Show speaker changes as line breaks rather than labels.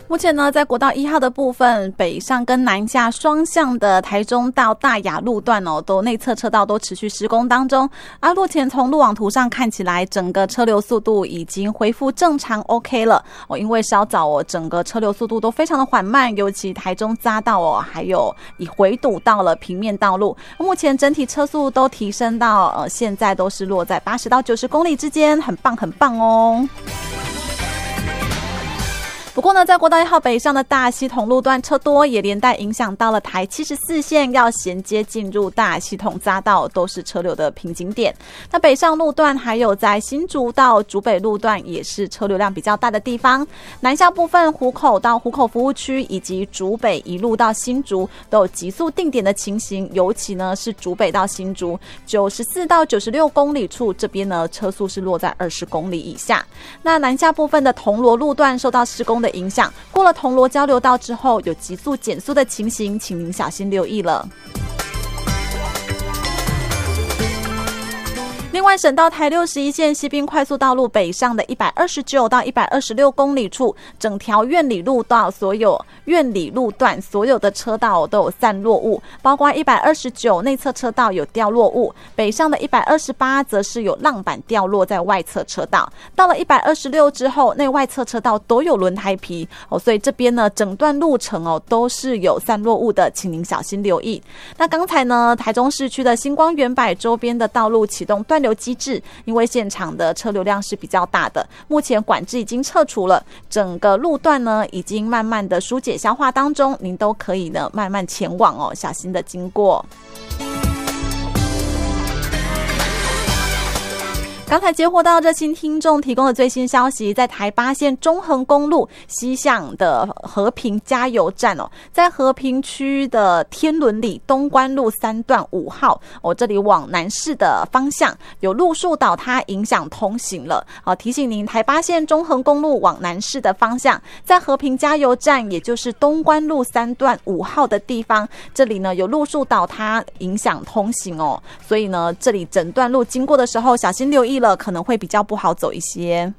目前呢，在国道1号的部分，北上跟南下双向的台中到大雅路段都内侧车道都持续施工当中。目前从路网图上看起来，整个车流速度已经恢复正常 OK 了因为稍早整个车流速度都非常的缓慢，尤其台中匝道还有已回堵到了平面道路。目前整体车速都提升到现在都是落在80到90公里之间，很棒很棒哦。不过呢，在国道1号北上的大系统路段车多，也连带影响到了台74线要衔接进入大系统匝道，都是车流的瓶颈点。那北上路段还有在新竹到竹北路段也是车流量比较大的地方。南下部分湖口到湖口服务区以及竹北一路到新竹都有急速定点的情形，尤其呢是竹北到新竹94到96公里处，这边呢车速是落在20公里以下。那南下部分的铜锣路段受到施工的影响，过了铜锣交流道之后有急速减速的情形，请您小心留意了。另外，省道台61线西滨快速道路北上的129到126公里处，整条苑里路段所有的车道都有散落物，包括129内侧车道有掉落物，北上的128则是有浪板掉落在外侧车道。到了126之后，内外侧车道都有轮胎皮所以这边呢整段路程都是有散落物的，请您小心留意。那刚才呢，台中市区的星光远百周边的道路启动断流机制，因为现场的车流量是比较大的，目前管制已经撤除了，整个路段呢已经慢慢的疏解消化当中，您都可以呢慢慢前往小心的经过。刚才接获到热心听众提供的最新消息，在台八线中横公路西向的和平加油站在和平区的天伦里东关路3段5号这里往南市的方向有路树倒塌，影响通行了提醒您，台八线中横公路往南市的方向，在和平加油站，也就是东关路3段5号的地方，这里呢有路树倒塌，影响通行所以呢这里整段路经过的时候小心留意了，可能会比较不好走一些。